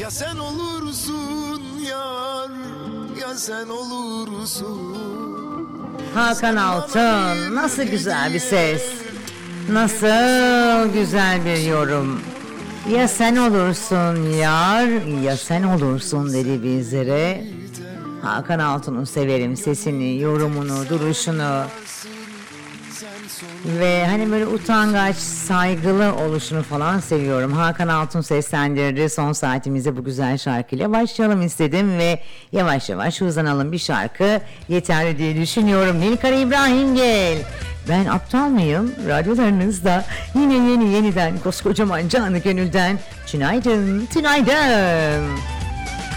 Ya sen olursun yar, ya sen olursun. Hakan Altun, nasıl güzel bir ses, nasıl güzel bir yorum. Ya sen olursun yar, ya sen olursun dedi bizlere. Hakan Altun'u severim, sesini, yorumunu, duruşunu ve hani böyle utangaç, saygılı oluşunu falan seviyorum. Hakan Altun seslendirdi. Son saatimize bu güzel şarkıyla başlayalım istedim ve yavaş yavaş uzanalım, bir şarkı yeterli diye düşünüyorum. Nilkara İbrahimgil. Ben aptal mıyım? Radyolarınızda yine yeniden koskocaman canı gönülden. Tünaydın, tünaydın.